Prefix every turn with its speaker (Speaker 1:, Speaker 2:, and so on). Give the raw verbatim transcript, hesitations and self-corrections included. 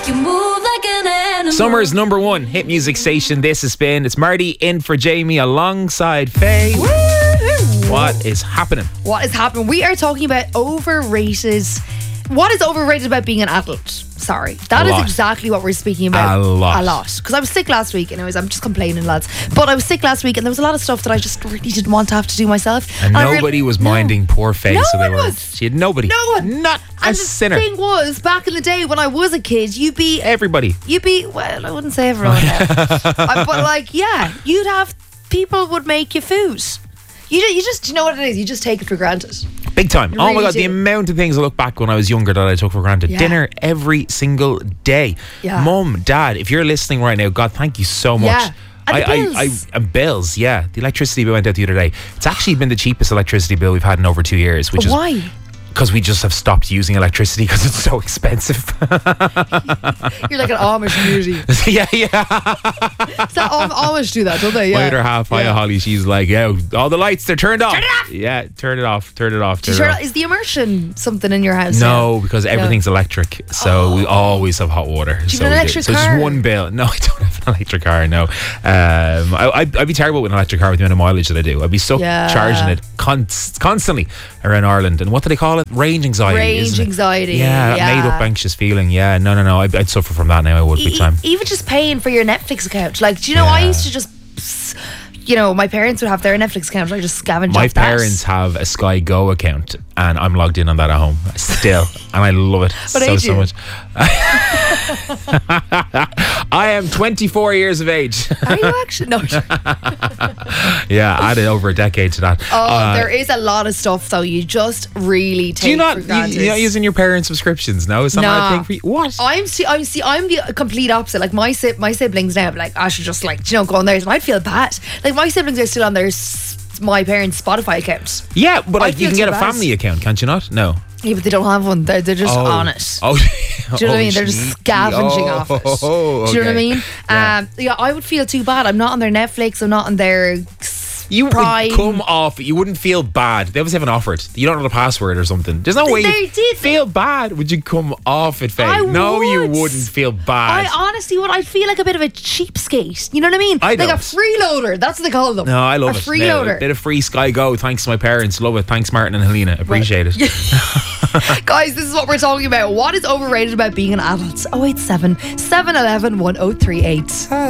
Speaker 1: You move like an animal.
Speaker 2: Summer's number one hit music station. This has been. It's Marty in for Jamie alongside Faye.
Speaker 3: Woo!
Speaker 2: What is happening?
Speaker 3: What is happening? We are talking about overrated. What is overrated about being an adult? Sorry. That
Speaker 2: A
Speaker 3: is
Speaker 2: lot.
Speaker 3: exactly what we're speaking about.
Speaker 2: A lot.
Speaker 3: A lot. Because I was sick last week. Anyways, I'm just complaining, lads. But I was sick last week and there was a lot of stuff that I just really didn't want to have to do myself.
Speaker 2: And
Speaker 3: I
Speaker 2: nobody
Speaker 3: really-
Speaker 2: was
Speaker 3: No.
Speaker 2: minding poor Faye.
Speaker 3: No
Speaker 2: so they
Speaker 3: one
Speaker 2: were.
Speaker 3: was.
Speaker 2: She had nobody.
Speaker 3: No one.
Speaker 2: Not a
Speaker 3: And the
Speaker 2: sinner.
Speaker 3: thing was, back in the day when I was a kid, you'd be...
Speaker 2: Everybody.
Speaker 3: You'd be... Well, I wouldn't say everyone. uh, but like, yeah. You'd have... People would make you food. You, you just... You know what it is? You just take it for granted.
Speaker 2: Big time.
Speaker 3: You
Speaker 2: Oh my
Speaker 3: really
Speaker 2: God, the
Speaker 3: do.
Speaker 2: amount of things I look back when I was younger that I took for granted.
Speaker 3: Yeah.
Speaker 2: Dinner every single day.
Speaker 3: Yeah.
Speaker 2: Mum, Dad, if you're listening right now, God, thank you so much.
Speaker 3: Yeah. And the
Speaker 2: I,
Speaker 3: bills.
Speaker 2: I, I, and bills, yeah. The electricity bill went out the other day. It's actually been the cheapest electricity bill we've had in over two years, which
Speaker 3: But
Speaker 2: is
Speaker 3: why?
Speaker 2: because we just have stopped using electricity because it's so expensive.
Speaker 3: You're like an Amish community.
Speaker 2: yeah, yeah.
Speaker 3: So Am- Amish do that, don't they? Yeah.
Speaker 2: My other half, Hiya
Speaker 3: Yeah.
Speaker 2: Holly, she's like, yeah, all the lights, they're turned off.
Speaker 3: Turn it off!
Speaker 2: Yeah, turn it off, turn it off,
Speaker 3: Do
Speaker 2: turn
Speaker 3: you
Speaker 2: it
Speaker 3: turn-
Speaker 2: off.
Speaker 3: is the immersion something in your house?
Speaker 2: No,
Speaker 3: now?
Speaker 2: because everything's electric, so we always have hot water.
Speaker 3: you
Speaker 2: so
Speaker 3: have an
Speaker 2: we
Speaker 3: electric
Speaker 2: So
Speaker 3: car?
Speaker 2: just one bill. No, I don't have an electric car. No, um, I, I'd, I'd be terrible with an electric car with the amount of mileage that I do. I'd be stuck
Speaker 3: Yeah.
Speaker 2: charging it const- constantly around Ireland. And what do they call it? Range anxiety.
Speaker 3: Range
Speaker 2: isn't it?
Speaker 3: anxiety.
Speaker 2: Yeah,
Speaker 3: yeah.
Speaker 2: made up anxious feeling. Yeah, no, no, no. I'd, I'd suffer from that now. I would big
Speaker 3: E-
Speaker 2: time.
Speaker 3: Even just paying for your Netflix account. Like, do you know, I
Speaker 2: Yeah.
Speaker 3: used to just, you know, my parents would have their Netflix account. And I just scavenge
Speaker 2: My
Speaker 3: off that.
Speaker 2: parents have a Sky Go account, and I'm logged in on that at home still, and I love it so
Speaker 3: age
Speaker 2: so
Speaker 3: you?
Speaker 2: much. I am twenty-four years of age.
Speaker 3: Are you actually? No.
Speaker 2: Yeah, added over a decade to that.
Speaker 3: Oh,
Speaker 2: Uh,
Speaker 3: there is a lot of stuff though. You just really take
Speaker 2: do you not
Speaker 3: for
Speaker 2: you,
Speaker 3: granted.
Speaker 2: you're not using your parents' subscriptions? No, is that not a
Speaker 3: Nah.
Speaker 2: thing for you? What?
Speaker 3: I'm see, I'm see, I'm the complete opposite. Like my si- my siblings now, like I should just like you know go on theirs, and I'd feel bad. Like my siblings are still on their s- my parents' Spotify account.
Speaker 2: Yeah, but like, you
Speaker 3: feel
Speaker 2: can get
Speaker 3: too
Speaker 2: a
Speaker 3: bad.
Speaker 2: family account, can't you not? No.
Speaker 3: Yeah, but they don't have one. They're, they're just
Speaker 2: Oh.
Speaker 3: on it.
Speaker 2: Oh,
Speaker 3: Do you know what I mean? They're just
Speaker 2: sneaky.
Speaker 3: scavenging
Speaker 2: Oh,
Speaker 3: off it.
Speaker 2: oh,
Speaker 3: Do you know what I
Speaker 2: okay.
Speaker 3: mean?
Speaker 2: Yeah.
Speaker 3: Um, yeah, I would feel too bad. I'm not on their Netflix. I'm not on their
Speaker 2: You
Speaker 3: Prime.
Speaker 2: would come off. You wouldn't feel bad. They always haven't offered. You don't know the password or something. There's no way
Speaker 3: They
Speaker 2: you
Speaker 3: did.
Speaker 2: feel bad. Would you come off it, Faye?
Speaker 3: I
Speaker 2: No, you
Speaker 3: would.
Speaker 2: wouldn't feel bad.
Speaker 3: I honestly would. I'd feel like a bit of a cheapskate. You know what I mean?
Speaker 2: I
Speaker 3: like a
Speaker 2: don't.
Speaker 3: freeloader. That's what they call them.
Speaker 2: No, I love
Speaker 3: a
Speaker 2: it.
Speaker 3: A
Speaker 2: No,
Speaker 3: freeloader.
Speaker 2: a bit of free Sky Go. Thanks to my parents. Love it. Thanks, Martin and Helena. Appreciate it.
Speaker 3: Guys, this is what we're talking about. What is overrated about being an adult? oh eight seven, seven one one, oh three eight.